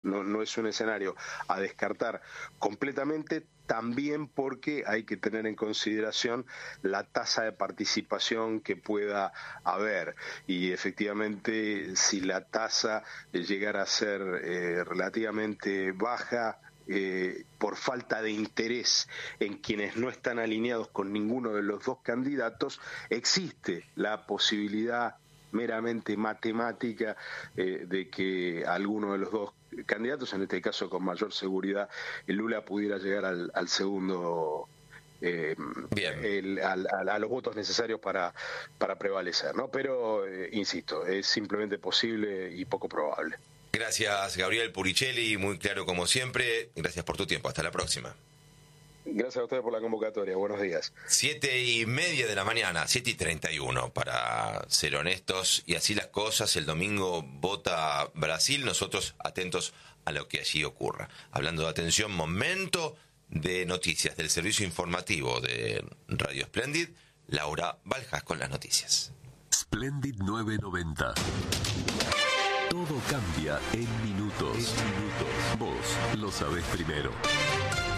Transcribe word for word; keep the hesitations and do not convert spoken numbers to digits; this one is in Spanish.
no, no es un escenario a descartar completamente, también porque hay que tener en consideración la tasa de participación que pueda haber, y efectivamente si la tasa llegara a ser eh, relativamente baja, Eh, por falta de interés en quienes no están alineados con ninguno de los dos candidatos, existe la posibilidad meramente matemática eh, de que alguno de los dos candidatos, en este caso con mayor seguridad el Lula, pudiera llegar al, al segundo eh, el, al, al, a los votos necesarios para, para prevalecer, ¿no? Pero, eh, insisto, es simplemente posible y poco probable. Gracias, Gabriel Puricelli, muy claro como siempre. Gracias por tu tiempo. Hasta la próxima. Gracias a ustedes por la convocatoria. Buenos días. Siete y media de la mañana, siete y treinta y uno, para ser honestos. Y así las cosas, el domingo vota Brasil, nosotros atentos a lo que allí ocurra. Hablando de atención, momento de noticias del servicio informativo de Radio Splendid. Laura Baljas con las noticias. Splendid novecientos noventa. Todo cambia en minutos. En minutos. Vos lo sabés primero.